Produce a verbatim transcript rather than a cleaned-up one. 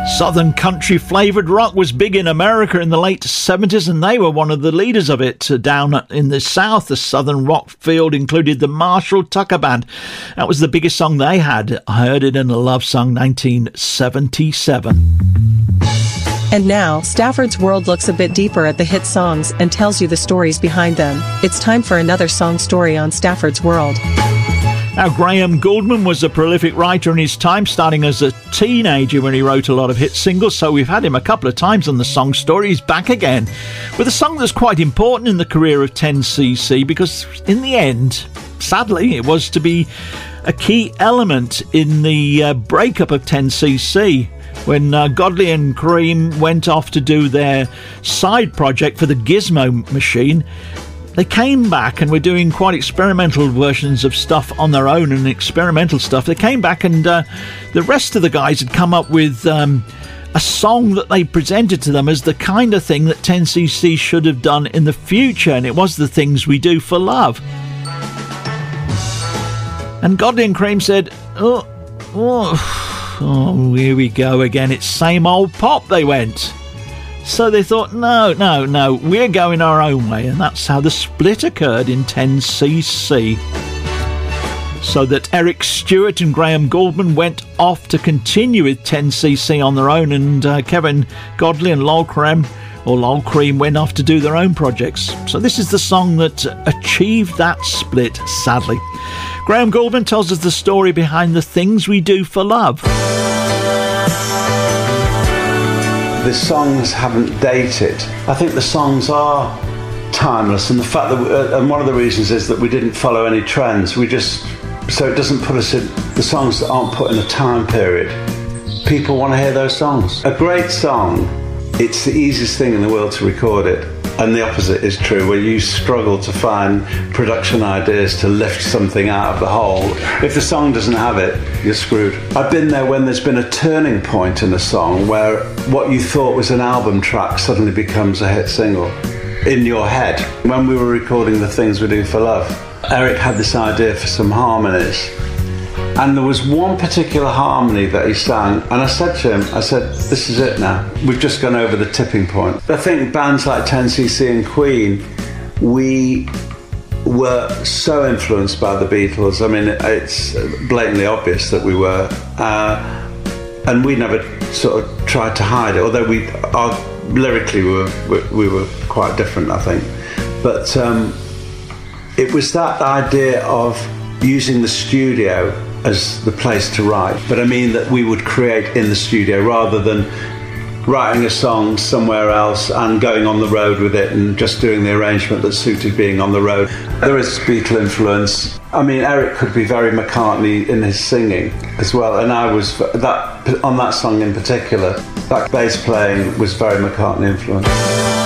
Southern country flavoured rock was big in America in the late seventies, and they were one of the leaders of it. Down in the South, the Southern rock field included the Marshall Tucker Band. That was the biggest song they had. I Heard It in a Love Song, nineteen seventy-seven. And now, Stafford's World looks a bit deeper at the hit songs and tells you the stories behind them. It's time for another song story on Stafford's World. Now, Graham Gouldman was a prolific writer in his time, starting as a teenager when he wrote a lot of hit singles, so we've had him a couple of times on the Song Story. He's back again with a song that's quite important in the career of ten C C, because in the end, sadly, it was to be a key element in the uh, breakup of ten C C. When uh, Godley and Creme went off to do their side project for the Gizmo machine, they came back and were doing quite experimental versions of stuff on their own and experimental stuff. They came back and uh, the rest of the guys had come up with um, a song that they presented to them as the kind of thing that ten C C should have done in the future, and it was The Things We Do for Love. And Godley and Creme said, oh, oh, oh, here we go again. It's same old pop, they went. So they thought, no, no, no, we're going our own way. And that's how the split occurred in ten C C. So that Eric Stewart and Graham Gouldman went off to continue with ten C C on their own, and uh, Kevin Godley and Lol Creme, or Lol Creme, went off to do their own projects. So this is the song that achieved that split, sadly. Graham Gouldman tells us the story behind The Things We Do for Love. The songs haven't dated. I think the songs are timeless, and the fact that, we, uh, and one of the reasons is that we didn't follow any trends. We just, so it doesn't put us in, the songs that aren't put in a time period. People want to hear those songs. A great song, it's the easiest thing in the world to record it. And the opposite is true, where you struggle to find production ideas to lift something out of the hole. If the song doesn't have it, you're screwed. I've been there when there's been a turning point in a song where what you thought was an album track suddenly becomes a hit single in your head. When we were recording The Things We Do for Love, Eric had this idea for some harmonies. And there was one particular harmony that he sang, and I said to him, I said, this is it now. We've just gone over the tipping point. I think bands like ten C C and Queen, we were so influenced by the Beatles. I mean, it's blatantly obvious that we were. Uh, and we never sort of tried to hide it, although we are, lyrically we were, we were quite different, I think. But um, it was that idea of using the studio as the place to write, but I mean that we would create in the studio rather than writing a song somewhere else and going on the road with it and just doing the arrangement that suited being on the road. There is Beatle influence. I mean, Eric could be very McCartney in his singing as well, and I was, that on that song in particular, that bass playing was very McCartney influenced.